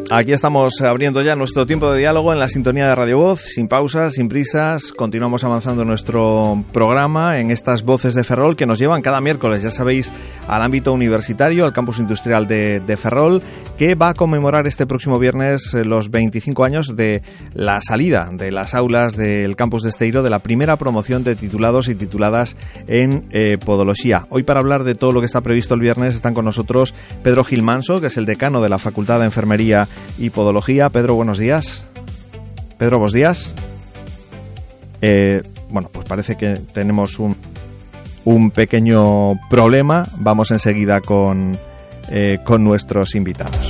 Aquí estamos abriendo ya nuestro tiempo de diálogo en la sintonía de Radio Voz, sin pausas, sin prisas. Continuamos avanzando en nuestro programa en estas voces de Ferrol que nos llevan cada miércoles, ya sabéis, al ámbito universitario, al campus industrial de Ferrol, que va a conmemorar este próximo viernes los 25 años de la salida de las aulas del campus de Esteiro de la primera promoción de titulados y tituladas en Podología. Hoy, para hablar de todo lo que está previsto el viernes, están con nosotros Pedro Gil Manso, que es el decano de la Facultad de Enfermería y Podología. Pedro, buenos días. Pedro, buenos días. Bueno, pues parece que tenemos un pequeño problema. Vamos enseguida con nuestros invitados.